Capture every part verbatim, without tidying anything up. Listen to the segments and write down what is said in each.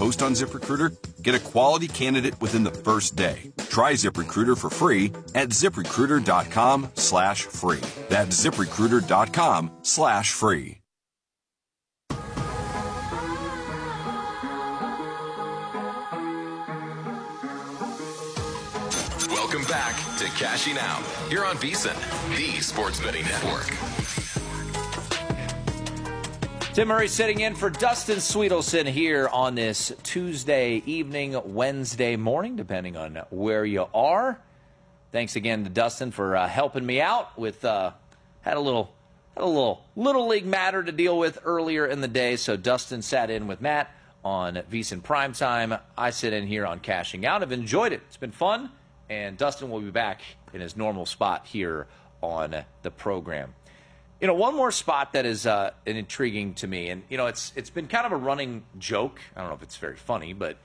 post on ZipRecruiter, get a quality candidate within the first day. Try ZipRecruiter for free at ZipRecruiter.com slash free. That's ZipRecruiter.com slash free. Welcome back to Cashing Out here on VSiN, the Sports Betting Network. Tim Murray sitting in for Dustin Sweetelson here on this Tuesday evening, Wednesday morning, depending on where you are. Thanks again to Dustin for uh, helping me out with uh, had a little had a little little league matter to deal with earlier in the day. So Dustin sat in with Matt on VSiN Primetime. I sit in here on Cashing Out. I've enjoyed it. It's been fun, and Dustin will be back in his normal spot here on the program. You know, one more spot that is uh, intriguing to me, and, you know, it's it's been kind of a running joke. I don't know if it's very funny, but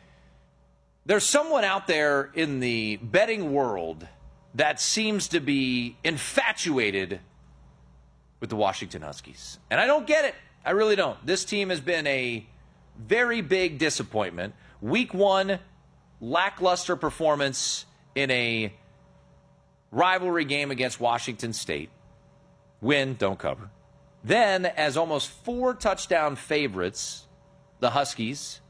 there's someone out there in the betting world that seems to be infatuated with the Washington Huskies. And I don't get it. I really don't. This team has been a very big disappointment. Week one, lackluster performance in a rivalry game against Washington State. Win, don't cover. Then, as almost four touchdown favorites, the Huskies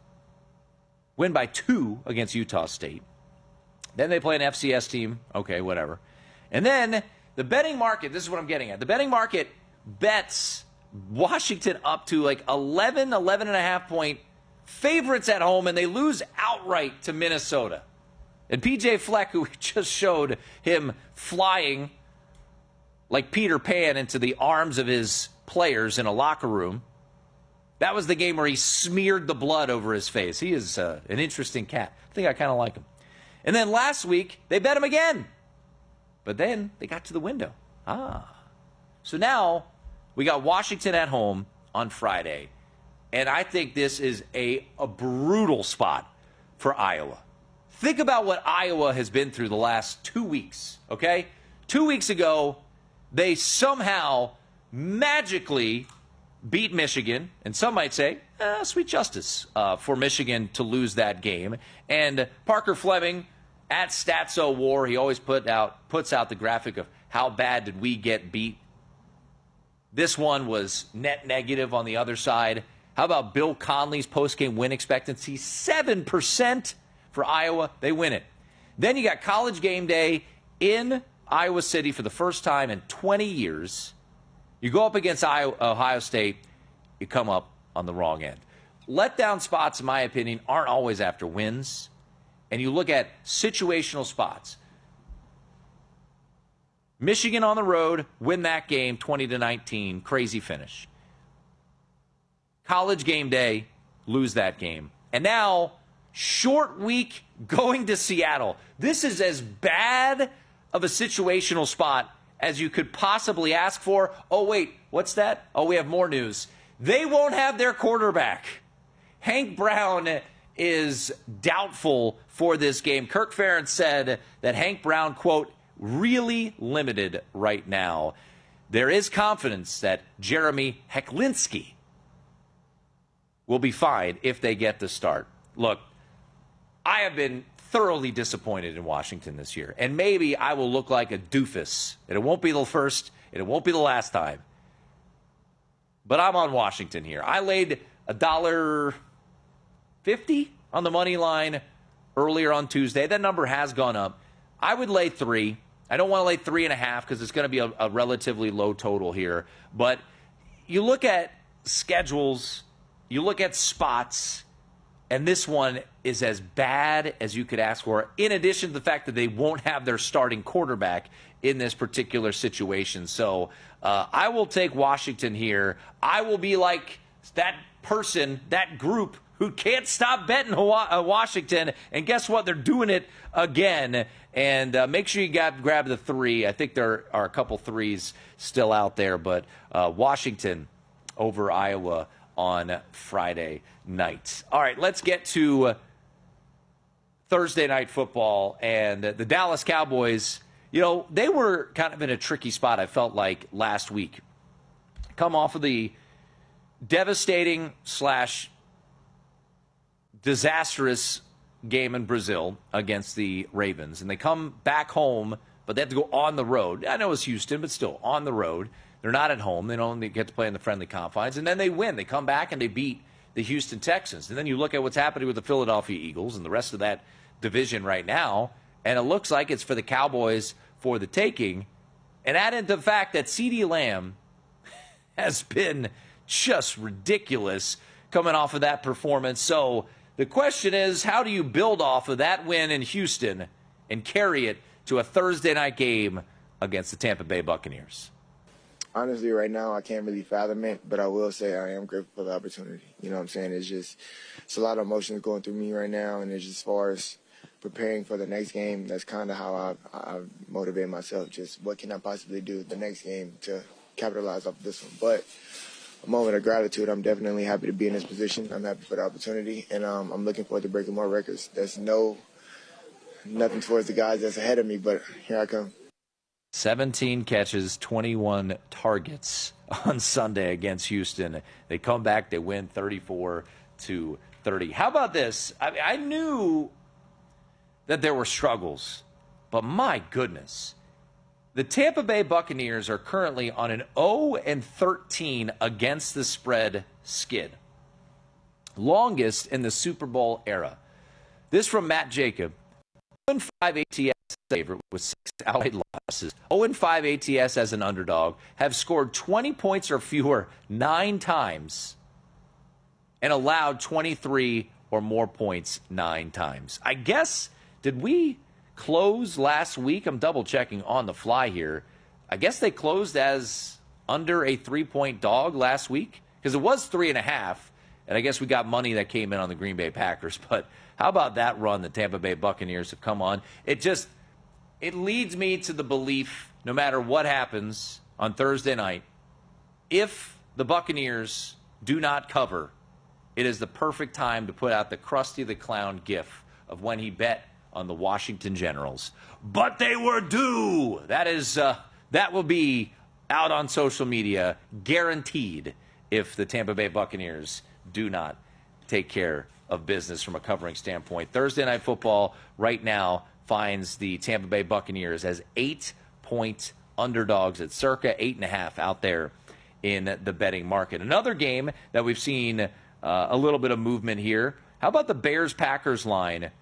win by two against Utah State. Then they play an F C S team. Okay, whatever. And then the betting market, this is what I'm getting at. The betting market bets Washington up to like eleven, eleven and a half point favorites at home, and they lose outright to Minnesota. And P J Fleck, who we just showed him flying like Peter Pan into the arms of his players in a locker room. That was the game where he smeared the blood over his face. He is uh, an interesting cat. I think I kind of like him. And then last week, they bet him again. But then they got to the window. Ah. So now we got Washington at home on Friday. And I think this is a, a brutal spot for Iowa. Think about what Iowa has been through the last two weeks, okay? Two weeks ago, they somehow magically beat Michigan, and some might say, eh, sweet justice uh, for Michigan to lose that game. And Parker Fleming at Statso War, he always put out puts out the graphic of how bad did we get beat. This one was net negative on the other side. How about Bill Conley's postgame win expectancy? seven percent for Iowa. They win it. Then you got College Game Day in Iowa City for the first time in twenty years. You go up against Iowa, Ohio State, you come up on the wrong end. Letdown spots, in my opinion, aren't always after wins. And you look at situational spots. Michigan on the road, win that game twenty to nineteen, crazy finish. College Game Day, lose that game. And now, short week going to Seattle. This is as bad of a situational spot as you could possibly ask for. Oh, wait, what's that? Oh, we have more news. They won't have their quarterback. Hank Brown is doubtful for this game. Kirk Ferentz said that Hank Brown, quote, really limited right now. There is confidence that Jeremy Hecklinski will be fine if they get the start. Look, I have been thoroughly disappointed in Washington this year, and maybe I will look like a doofus, and it won't be the first, and it won't be the last time. But I'm on Washington here. I laid a dollar fifty on the money line earlier on Tuesday. That number has gone up. I would lay three. I don't want to lay three and a half because it's going to be a, a relatively low total here. But you look at schedules, you look at spots, and this one is as bad as you could ask for, in addition to the fact that they won't have their starting quarterback in this particular situation. So uh, I will take Washington here. I will be like that person, that group who can't stop betting Washington. And guess what? They're doing it again. And uh, make sure you got, grab the three. I think there are a couple threes still out there. But uh, Washington over Iowa on Friday night. All right, let's get to Thursday night football. And the Dallas Cowboys, you know, they were kind of in a tricky spot, I felt like, last week. Come off of the devastating slash disastrous game in Brazil against the Ravens, and they come back home, but they have to go on the road. I know it's Houston, but still, on the road. They're not at home. They don't get to play in the friendly confines, and then they win. They come back and they beat the Houston Texans. And then you look at what's happening with the Philadelphia Eagles and the rest of that division right now, and it looks like it's for the Cowboys for the taking. And add into the fact that CeeDee Lamb has been just ridiculous coming off of that performance. So the question is, how do you build off of that win in Houston and carry it to a Thursday night game against the Tampa Bay Buccaneers? Honestly, right now, I can't really fathom it, but I will say I am grateful for the opportunity. You know what I'm saying? It's just, it's a lot of emotions going through me right now, and it's just as far as preparing for the next game, that's kind of how I've, I've motivated myself. Just what can I possibly do the next game to capitalize off of this one? But a moment of gratitude. I'm definitely happy to be in this position. I'm happy for the opportunity, and um, I'm looking forward to breaking more records. There's no nothing towards the guys that's ahead of me, but here I come. seventeen catches, twenty-one targets on Sunday against Houston. They come back, they win thirty-four to thirty. How about this? I, I knew that there were struggles, but my goodness. The Tampa Bay Buccaneers are currently on an oh and thirteen against the spread skid. Longest in the Super Bowl era. This from Matt Jacob. oh and five A T S favorite with six outright losses. oh and five A T S as an underdog. Have scored twenty points or fewer nine times and allowed twenty-three or more points nine times. I guess, did we close last week? I'm double checking on the fly here. I guess they closed as under a three-point dog last week because it was three and a half, and I guess we got money that came in on the Green Bay Packers. But how about that run the Tampa Bay Buccaneers have come on? It just, it leads me to the belief, no matter what happens on Thursday night, if the Buccaneers do not cover, it is the perfect time to put out the Krusty the Clown gif of when he bet on the Washington Generals. But they were due. That is, uh, that will be out on social media, guaranteed, if the Tampa Bay Buccaneers do not take care of business from a covering standpoint. Thursday Night Football right now finds the Tampa Bay Buccaneers as eight-point underdogs at circa eight and a half out there in the betting market. Another game that we've seen uh, a little bit of movement here. How about the Bears-Packers line?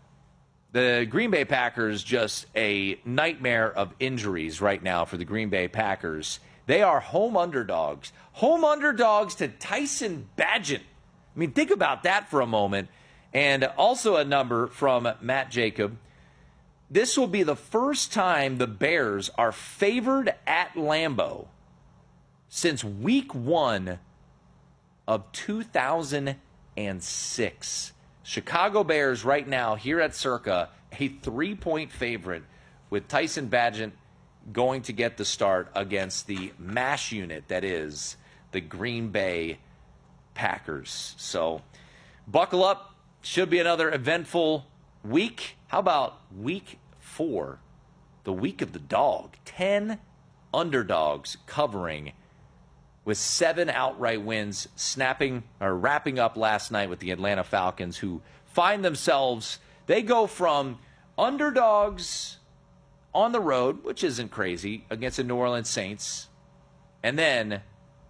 The Green Bay Packers, just a nightmare of injuries right now for the Green Bay Packers. They are home underdogs. Home underdogs to Tyson Bagent. I mean, think about that for a moment. And also a number from Matt Jacob. This will be the first time the Bears are favored at Lambeau since week one of two thousand six. Chicago Bears right now here at Circa, a three-point favorite with Tyson Bagent going to get the start against the MASH unit that is the Green Bay Packers. So buckle up. Should be another eventful week. How about week four, the week of the dog? Ten underdogs covering with seven outright wins, snapping or wrapping up last night with the Atlanta Falcons, who find themselves, they go from underdogs on the road, which isn't crazy, against the New Orleans Saints, and then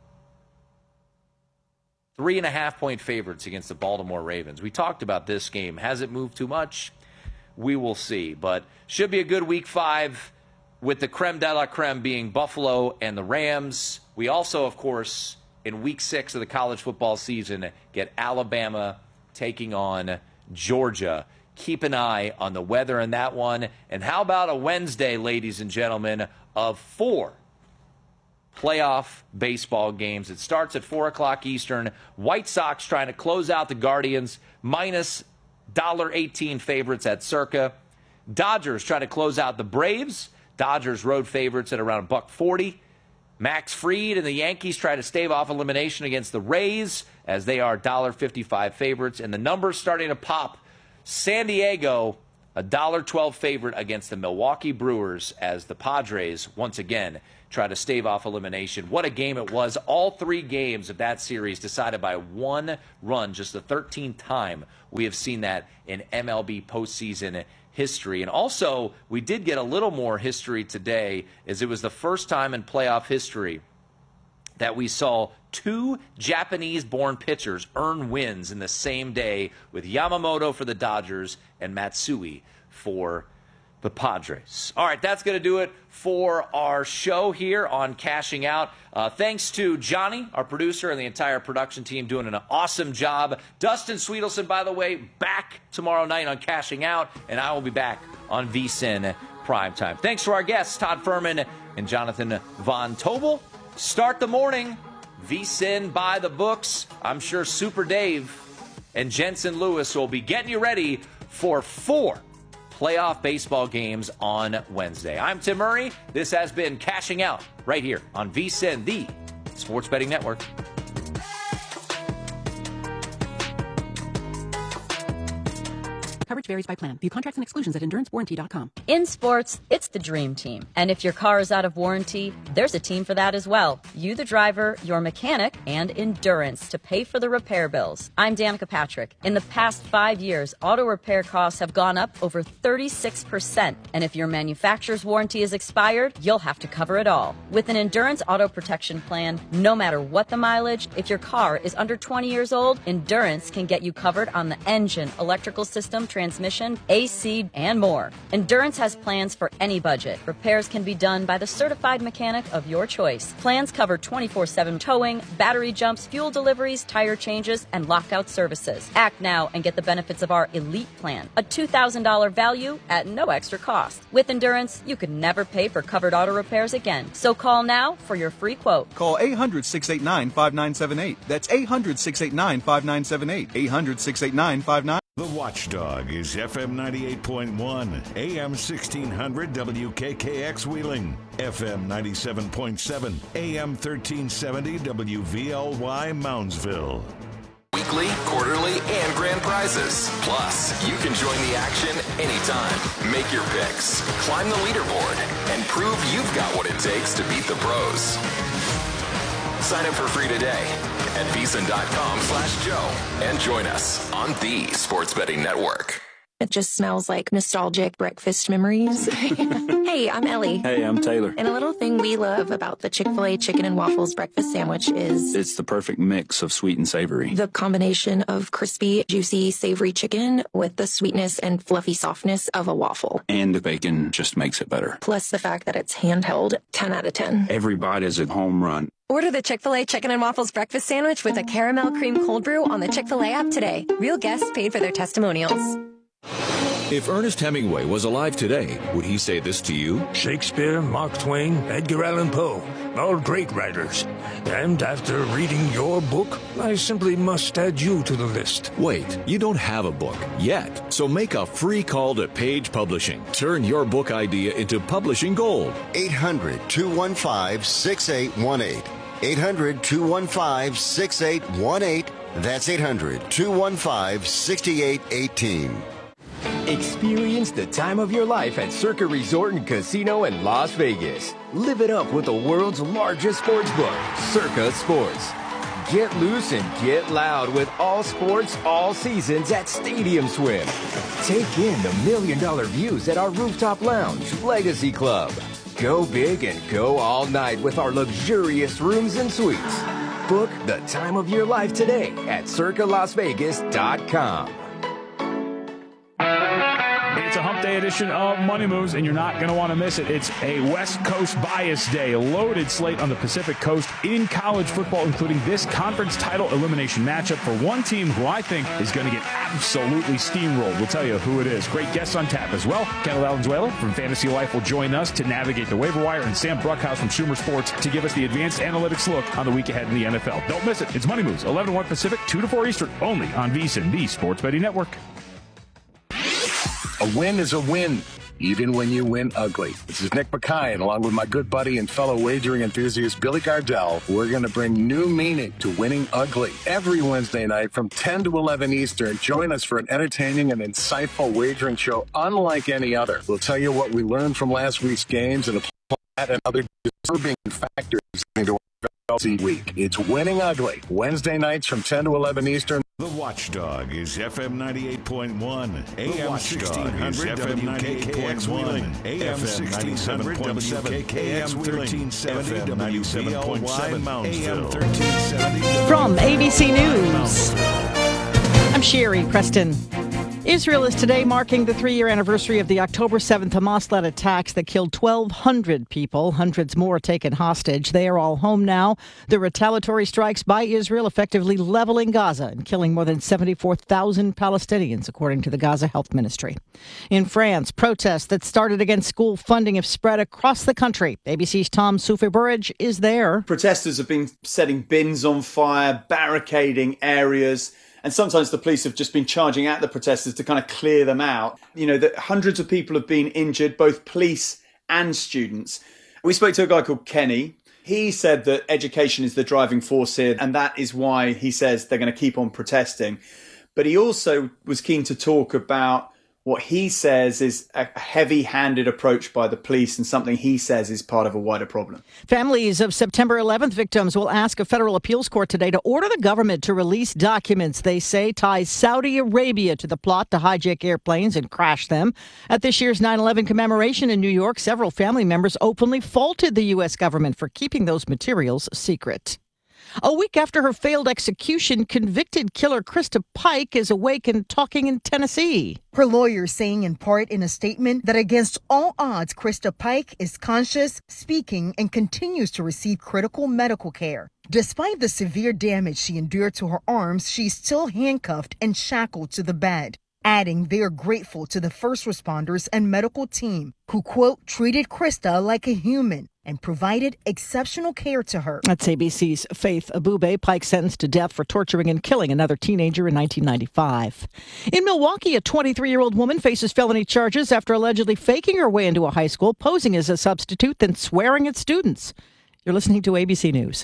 three and a half point favorites against the Baltimore Ravens. We talked about this game. Has it moved too much? We will see, but should be a good week five with the creme de la creme being Buffalo and the Rams. We also, of course, in week six of the college football season, get Alabama taking on Georgia. Keep an eye on the weather in that one. And how about a Wednesday, ladies and gentlemen, of four playoff baseball games? It starts at four o'clock Eastern. White Sox trying to close out the Guardians, minus one eighteen favorites at Circa. Dodgers trying to close out the Braves. Dodgers road favorites at around a buck forty. Max Fried and the Yankees try to stave off elimination against the Rays as they are one fifty-five favorites. And the numbers starting to pop. San Diego, a one twelve favorite against the Milwaukee Brewers as the Padres once again try to stave off elimination. What a game it was. All three games of that series decided by one run, just the thirteenth time we have seen that in M L B postseason history. And also, we did get a little more history today, as it was the first time in playoff history that we saw two Japanese-born pitchers earn wins in the same day, with Yamamoto for the Dodgers and Matsui for the Padres. All right, that's going to do it for our show here on Cashing Out. Uh, thanks to Johnny, our producer, and the entire production team doing an awesome job. Dustin Sweetelson, by the way, back tomorrow night on Cashing Out, and I will be back on VSiN Primetime. Thanks to our guests, Todd Furman and Jonathan Von Tobel. Start the morning, VSiN by the books. I'm sure Super Dave and Jensen Lewis will be getting you ready for four playoff baseball games on Wednesday. I'm Tim Murray. This has been Cashing Out right here on VSiN, the Sports Betting Network. Coverage varies by plan. View contracts and exclusions at endurance warranty dot com. In sports, it's the dream team. And if your car is out of warranty, there's a team for that as well. You, the driver, your mechanic, and Endurance to pay for the repair bills. I'm Danica Patrick. In the past five years, auto repair costs have gone up over thirty-six percent. And if your manufacturer's warranty is expired, you'll have to cover it all. With an Endurance auto protection plan, no matter what the mileage, if your car is under twenty years old, Endurance can get you covered on the engine, electrical system, transmission, A C, and more. Endurance has plans for any budget. Repairs can be done by the certified mechanic of your choice. Plans cover twenty-four seven towing, battery jumps, fuel deliveries, tire changes, and lockout services. Act now and get the benefits of our Elite Plan, a two thousand dollars value at no extra cost. With Endurance, you could never pay for covered auto repairs again. So call now for your free quote. Call eight hundred, six eight nine, five nine seven eight. That's eight hundred, six eight nine, five nine seven eight. eight hundred, six eight nine, five nine. The Watchdog is F M ninety-eight point one, A M sixteen hundred W K K X Wheeling, F M ninety-seven point seven, A M thirteen seventy W V L Y Moundsville. Weekly, quarterly, and grand prizes. Plus, you can join the action anytime. Make your picks, climb the leaderboard, and prove you've got what it takes to beat the pros. Sign up for free today at VSiN.com slash Joe and join us on the Sports Betting Network. It just smells like nostalgic breakfast memories. Hey, I'm Ellie. Hey, I'm Taylor. And a little thing we love about the Chick-fil-A Chicken and Waffles breakfast sandwich is... it's the perfect mix of sweet and savory. The combination of crispy, juicy, savory chicken with the sweetness and fluffy softness of a waffle. And the bacon just makes it better. Plus the fact that it's handheld, ten out of ten. Every bite is a home run. Order the Chick-fil-A Chicken and Waffles breakfast sandwich with a caramel cream cold brew on the Chick-fil-A app today. Real guests paid for their testimonials. If Ernest Hemingway was alive today, would he say this to you? Shakespeare, Mark Twain, Edgar Allan Poe, all great writers. And after reading your book, I simply must add you to the list. Wait, you don't have a book yet, so make a free call to Page Publishing. Turn your book idea into publishing gold. eight hundred, two one five, six eight one eight. eight hundred, two one five, six eight one eight. That's eight hundred, two one five, six eight one eight. Experience the time of your life at Circa Resort and Casino in Las Vegas. Live it up with the world's largest sports book, Circa Sports. Get loose and get loud with all sports, all seasons at Stadium Swim. Take in the million dollar views at our rooftop lounge, Legacy Club. Go big and go all night with our luxurious rooms and suites. Book the time of your life today at circa las vegas dot com. It's a hump day edition of Money Moves, and you're not going to want to miss it. It's a West Coast bias day, a loaded slate on the Pacific Coast in college football, including this conference title elimination matchup for one team who I think is going to get absolutely steamrolled. We'll tell you who it is. Great guests on tap as well. Kendall Valenzuela from Fantasy Life will join us to navigate the waiver wire, and Sam Bruckhaus from Sumer Sports to give us the advanced analytics look on the week ahead in the N F L. Don't miss it. It's Money Moves, eleven to one Pacific, two to four Eastern, only on VSiN, the Sports Betting Network. A win is a win, even when you win ugly. This is Nick Mackay, and along with my good buddy and fellow wagering enthusiast Billy Gardell, we're going to bring new meaning to winning ugly. Every Wednesday night from ten to eleven Eastern, join us for an entertaining and insightful wagering show unlike any other. We'll tell you what we learned from last week's games and apply and other disturbing factors into our week. It's Winning Ugly, Wednesday nights from ten to eleven Eastern. The Watchdog is F M ninety-eight point one, A M sixteen hundred W K K X Wheeling, A M sixteen hundred W K K X thirteen seventy W V L Y Moundsville, thirteen seventy From A B C News, I'm Sherry Preston. Israel is today marking the three-year anniversary of the October seventh Hamas-led attacks that killed twelve hundred people. Hundreds more taken hostage. They are all home now. The retaliatory strikes by Israel effectively leveling Gaza and killing more than seventy-four thousand Palestinians, according to the Gaza Health Ministry. In France, protests that started against school funding have spread across the country. A B C's Tom Soufi-Burridge is there. Protesters have been setting bins on fire, barricading areas. And sometimes the police have just been charging at the protesters to kind of clear them out. You know, that hundreds of people have been injured, both police and students. We spoke to a guy called Kenny. He said that education is the driving force here, and that is why he says they're going to keep on protesting. But he also was keen to talk about what he says is a heavy-handed approach by the police and something he says is part of a wider problem. Families of September eleventh victims will ask a federal appeals court today to order the government to release documents they say ties Saudi Arabia to the plot to hijack airplanes and crash them. At this year's nine eleven commemoration in New York, several family members openly faulted the U S government for keeping those materials secret. A week after her failed execution, convicted killer Krista Pike is awake and talking in Tennessee. Her lawyer saying in part in a statement that against all odds, Krista Pike is conscious, speaking, and continues to receive critical medical care. Despite the severe damage she endured to her arms, she's still handcuffed and shackled to the bed. Adding they are grateful to the first responders and medical team who, quote, treated Krista like a human and provided exceptional care to her. That's A B C's Faith Abube. Pike sentenced to death for torturing and killing another teenager in nineteen ninety-five. In Milwaukee, a twenty-three-year-old woman faces felony charges after allegedly faking her way into a high school, posing as a substitute, then swearing at students. You're listening to A B C News.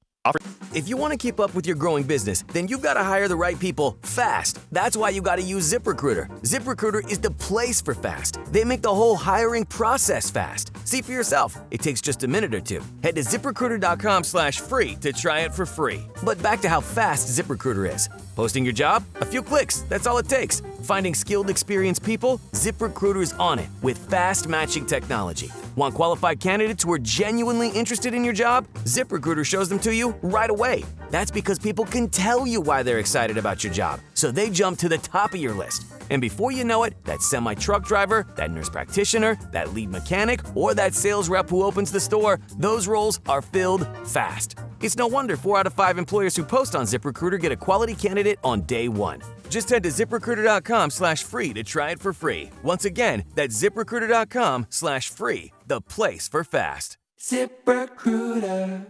If you want to keep up with your growing business, then you've got to hire the right people fast. That's why you got to use ZipRecruiter. ZipRecruiter is the place for fast. They make the whole hiring process fast. See for yourself. It takes just a minute or two. Head to ZipRecruiter.com slash free to try it for free. But back to how fast ZipRecruiter is. Posting your job? A few clicks. That's all it takes. Finding skilled, experienced people? ZipRecruiter is on it with fast matching technology. Want qualified candidates who are genuinely interested in your job? ZipRecruiter shows them to you right away. That's because people can tell you why they're excited about your job, so they jump to the top of your list. And before you know it, that semi-truck driver, that nurse practitioner, that lead mechanic, or that sales rep who opens the store, those roles are filled fast. It's no wonder four out of five employers who post on ZipRecruiter get a quality candidate on day one. Just head to ZipRecruiter.com slash free to try it for free. Once again, that's ZipRecruiter.com slash free, the place for fast. ZipRecruiter.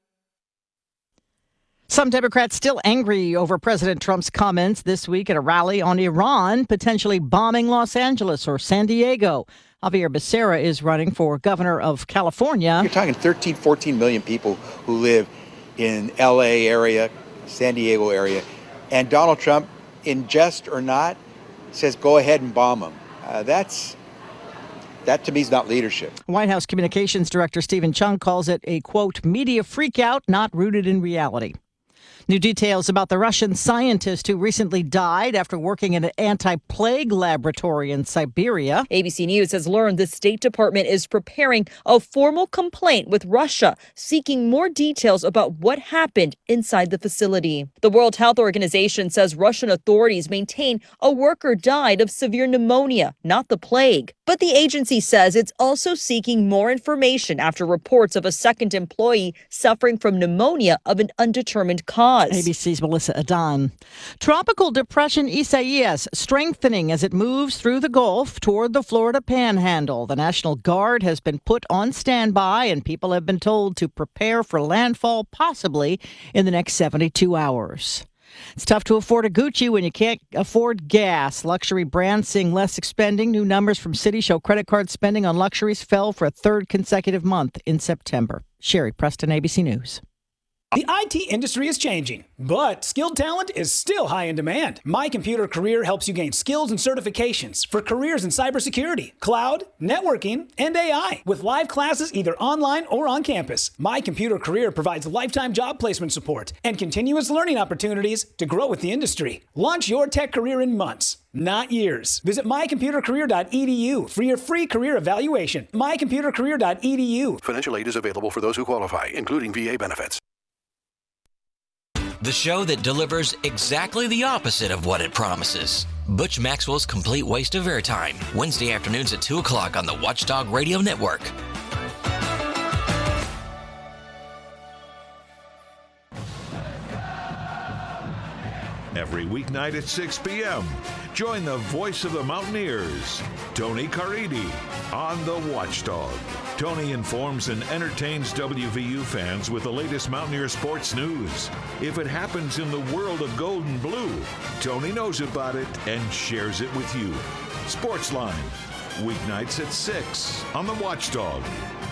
Some Democrats still angry over President Trump's comments this week at a rally on Iran potentially bombing Los Angeles or San Diego. Javier Becerra is running for governor of California. You're talking thirteen, fourteen million people who live in L A area, San Diego area. And Donald Trump, in jest or not, says go ahead and bomb them. Uh, that's That, to me, is not leadership. White House Communications Director Stephen Chung calls it a, quote, media freakout not rooted in reality. New details about the Russian scientist who recently died after working in an anti-plague laboratory in Siberia. A B C News has learned the State Department is preparing a formal complaint with Russia, seeking more details about what happened inside the facility. The World Health Organization says Russian authorities maintain a worker died of severe pneumonia, not the plague. But the agency says it's also seeking more information after reports of a second employee suffering from pneumonia of an undetermined cause. A B C's Melissa Adan. Tropical depression Isaias strengthening as it moves through the Gulf toward the Florida Panhandle. The National Guard has been put on standby, and people have been told to prepare for landfall possibly in the next seventy-two hours. It's tough to afford a Gucci when you can't afford gas. Luxury brands seeing less spending. New numbers from Citi show credit card spending on luxuries fell for a third consecutive month in September. Sherry Preston, A B C News. The I T industry is changing, but skilled talent is still high in demand. My Computer Career helps you gain skills and certifications for careers in cybersecurity, cloud, networking, and A I, with live classes either online or on campus. My Computer Career provides lifetime job placement support and continuous learning opportunities to grow with the industry. Launch your tech career in months, not years. Visit my computer career dot e d u for your free career evaluation. my computer career dot e d u. Financial aid is available for those who qualify, including V A benefits. The show that delivers exactly the opposite of what it promises. Butch Maxwell's Complete Waste of Airtime, Wednesday afternoons at two o'clock on the Watchdog Radio Network. Every weeknight at six p.m., join the voice of the Mountaineers, Tony Caridi, on the Watchdog. Tony informs and entertains W V U fans with the latest Mountaineer sports news. If it happens in the world of gold and blue, Tony knows about it and shares it with you. Sportsline, weeknights at six on the Watchdog.